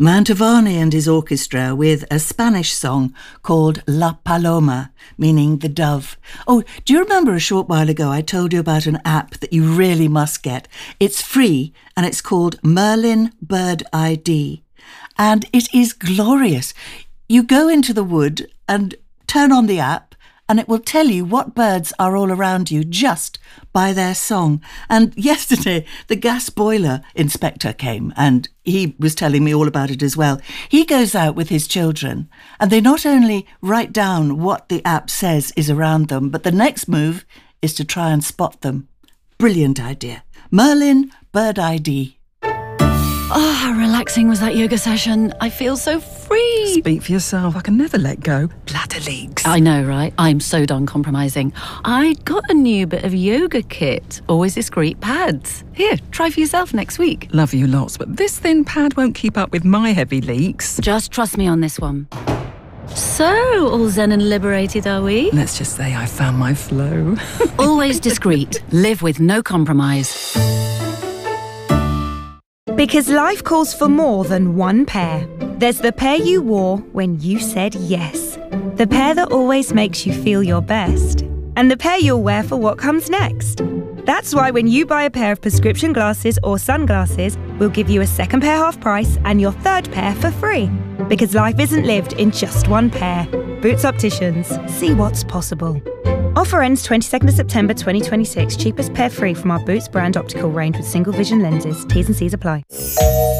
Mantovani and his orchestra with a Spanish song called La Paloma, meaning the dove. Oh, do you remember a short while ago I told you about an app that you really must get? It's free and it's called Merlin Bird ID. And it is glorious. You go into the wood and turn on the app and it will tell you what birds are all around you just by their song. And yesterday, the gas boiler inspector came and he was telling me all about it as well. He goes out with his children and they not only write down what the app says is around them, but the next move is to try and spot them. Brilliant idea. Merlin Bird ID. Oh, how relaxing was that yoga session. I feel so free. Speak for yourself. I can never let go. Bladder leaks. I know, right? I'm so done compromising. I got a new bit of yoga kit. Always discreet pads. Here, try for yourself next week. Love you lots, but this thin pad won't keep up with my heavy leaks. Just trust me on this one. So, all zen and liberated, are we? Let's just say I found my flow. Always discreet. Live with no compromise. Because life calls for more than one pair. There's the pair you wore when you said yes. The pair that always makes you feel your best. And the pair you'll wear for what comes next. That's why when you buy a pair of prescription glasses or sunglasses, we'll give you a second pair half price and your third pair for free. Because life isn't lived in just one pair. Boots Opticians. See what's possible. Offer ends 22nd of September 2026. Cheapest pair free from our Boots brand optical range with single vision lenses. T's and C's apply.